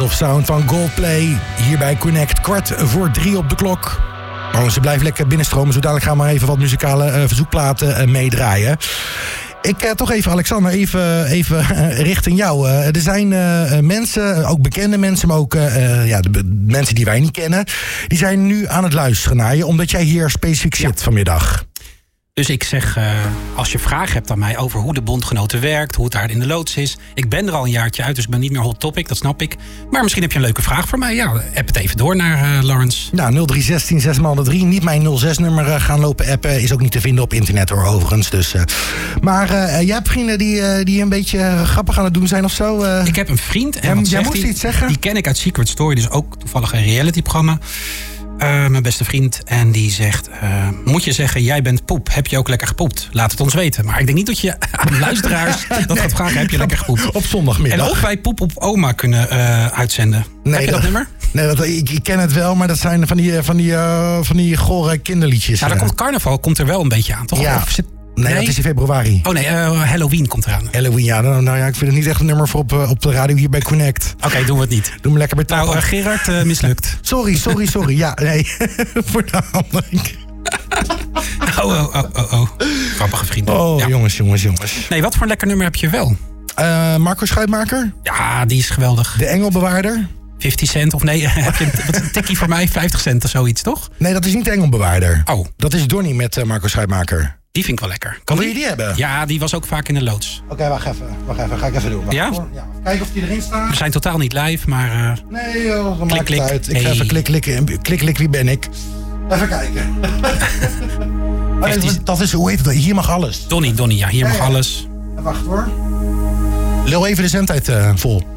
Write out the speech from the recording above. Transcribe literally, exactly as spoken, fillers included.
of Sound van Goldplay. Hier bij Connect, kwart voor drie op de klok. Oh, ze blijven lekker binnenstromen. Zo dadelijk gaan we maar even wat muzikale uh, verzoekplaten uh, meedraaien. Ik uh, toch even, Alexander, even, even uh, richting jou. Uh, er zijn uh, mensen, ook bekende mensen, maar ook uh, ja, de be- mensen die wij niet kennen. Die zijn nu aan het luisteren naar je, omdat jij hier specifiek zit ja. vanmiddag. Dus ik zeg, uh, als je vragen hebt aan mij over hoe de bondgenoten werkt, hoe het daar in de loods is. Ik ben er al een jaartje uit, dus ik ben niet meer hot topic, dat snap ik. Maar misschien heb je een leuke vraag voor mij. Ja, app het even door naar uh, Lawrence. Nou, nul drie zestien zes maal drie. Niet mijn nul zes nummer uh, gaan lopen appen. Is ook niet te vinden op internet hoor, overigens. Dus, uh. Maar uh, jij hebt vrienden die, uh, die een beetje uh, grappig aan het doen zijn of zo? Uh... Ik heb een vriend. En ja, wat jij zegt moest die? iets zeggen? Die ken ik uit Secret Story, dus ook toevallig een realityprogramma. Uh, mijn beste vriend. En die zegt, uh, moet je zeggen, jij bent poep. Heb je ook lekker gepoept? Laat het ons weten. Maar ik denk niet dat je aan luisteraars dat nee. gaat vragen, heb je lekker gepoept? Op zondagmiddag. En of wij Poep op Oma kunnen uh, uitzenden. Nee, heb je dat, dat nummer? Nee, dat, ik, ik ken het wel, maar dat zijn van die, van die, uh, van die gore kinderliedjes. Nou, dan komt carnaval komt er wel een beetje aan, toch? Ja. Of zit... Nee, nee, dat is in februari. Oh nee, uh, Halloween komt eraan. Halloween, ja. Nou, nou ja, ik vind het niet echt een nummer voor op, uh, op de radio hier bij Connect. Oké, okay, doen we het niet. Doe me lekker bij taal. Nou, uh, Gerard, uh, mislukt. Sorry, sorry, sorry. Ja, nee. Voor de handeling. Oh, oh, oh, oh, oh. Grappige vrienden. Oh, ja. jongens, jongens, jongens. Nee, wat voor een lekker nummer heb je wel? Uh, Marco Schuitmaker? Ja, die is geweldig. De Engelbewaarder? vijftig cent, of nee, heb je een, een tikkie voor mij? vijftig cent of zoiets, toch? Nee, dat is niet de Engelbewaarder. Oh. Dat is Donnie met uh, Marco Schuitmaker. Die vind ik wel lekker. Kan wil je die hebben? Ja, die was ook vaak in de loods. Oké, okay, wacht even. Wacht even, ga ik even doen. Wacht, ja? ja? Kijken of die erin staat. We zijn totaal niet live, maar... Uh... Nee joh, dat klik, maakt klik. het uit. Ik hey. ga even klik, klik, klik, klik, wie ben ik? Even kijken. oh, nee, die... Dat is, hoe heet het? Hier mag alles. Donnie, Donnie, ja, hier ja, mag ja. alles. Wacht hoor. Lul even de zendtijd uh, vol.